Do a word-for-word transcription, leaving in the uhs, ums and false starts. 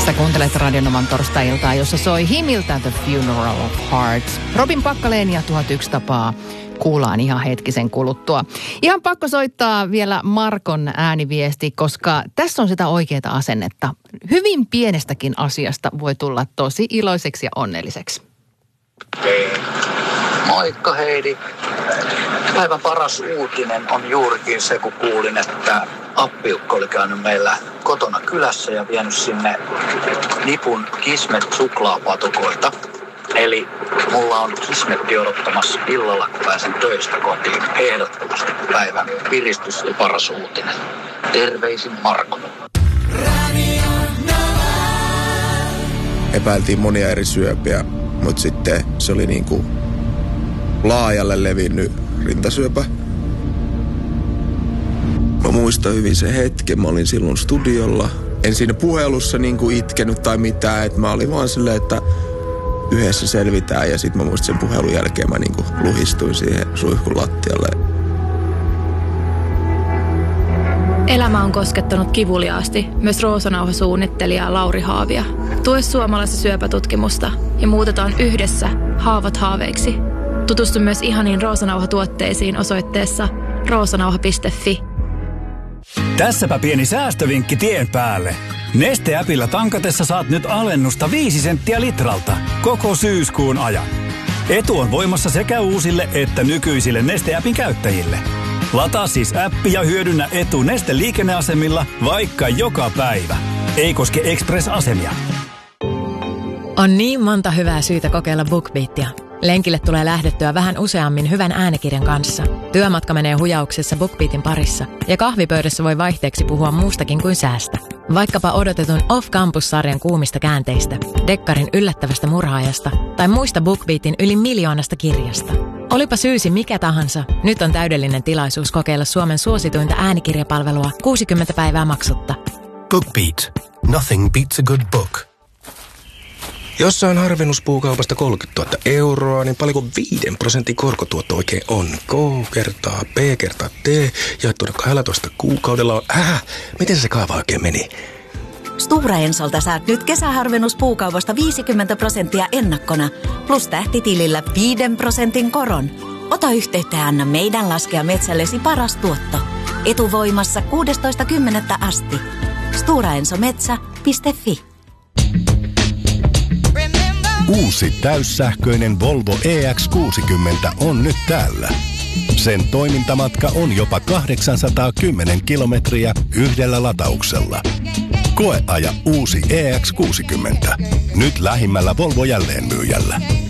Sä kuuntelet Radionovan torstai-iltaa, jossa soi Himiltä The Funeral of Hearts. Robin Packaleen ja tuhat yksi tapaa kuullaan ihan hetkisen kuluttua. Ihan pakko soittaa vielä Markon ääniviesti, koska tässä on sitä oikeaa asennetta. Hyvin pienestäkin asiasta voi tulla tosi iloiseksi ja onnelliseksi. Hei. Moikka Heidi. Päivän paras uutinen on juurikin se, kun kuulin, että appiukko oli käynyt meillä kotona kylässä ja vienyt sinne nipun Kismet-suklaapatukoita. Eli mulla on Kismetti odottamassa illalla, kun pääsen töistä kotiin. Ehdottomasti päivän piristys ja paras uutinen. Terveisin Marko. Epäiltiin monia eri syöpiä, mutta sitten se oli niin kuin laajalle levinnyt rintasyöpä. Mä muistan hyvin sen hetken. Mä olin silloin studiolla. En siinä puhelussa niin kuin itkenyt tai mitään. Et mä olin vaan silleen, että yhdessä selvitään. Ja sit mä muistan sen puhelun jälkeen mä niin kuin luhistuin siihen suihkun lattialle. Elämä on koskettanut kivuliaasti myös Roosanauha-suunnittelija Lauri Haavia. Tue suomalaista syöpätutkimusta ja muutetaan yhdessä haavat haaveiksi. Tutustu myös ihaniin Roosanauha-tuotteisiin osoitteessa roosanauha piste fi. Tässäpä pieni säästövinkki tien päälle. Neste-äpillä tankatessa saat nyt alennusta viisi senttiä litralta koko syyskuun ajan. Etu on voimassa sekä uusille että nykyisille Neste-äpin käyttäjille. Lataa siis appi ja hyödynnä etu Neste-liikenneasemilla vaikka joka päivä. Ei koske Express-asemia. On niin monta hyvää syytä kokeilla BookBeatia. Lenkille tulee lähdettyä vähän useammin hyvän äänikirjan kanssa. Työmatka menee hujauksessa BookBeatin parissa. Ja kahvipöydässä voi vaihteeksi puhua muustakin kuin säästä. Vaikkapa odotetun Off Campus-sarjan kuumista käänteistä, Dekkarin yllättävästä murhaajasta tai muista BookBeatin yli miljoonasta kirjasta. Olipa syysi mikä tahansa, nyt on täydellinen tilaisuus kokeilla Suomen suosituinta äänikirjapalvelua kuusikymmentä päivää maksutta. BookBeat. Nothing beats a good book. Jos saan harvennuspuukaupasta kolmekymmentätuhatta euroa, niin paljonko viiden prosentin korkotuotto oikein on? K kertaa B kertaa T jaettuna kaksitoista kuukaudella on... Äh, miten se kaava oikein meni? Stora Ensolta saat nyt kesäharvennuspuukaupasta viisikymmentä prosenttia ennakkona, plus tähtitilillä viiden prosentin koron. Ota yhteyttä ja anna meidän laskea metsällesi paras tuotto. Etuvoimassa kuudestoista kymmenettä asti. stora enso metsä piste fi. Uusi täyssähköinen Volvo E X kuusikymmentä on nyt täällä. Sen toimintamatka on jopa kahdeksansataakymmenen kilometriä yhdellä latauksella. Koeaja uusi E X kuusikymmentä. Nyt lähimmällä Volvo jälleenmyyjällä.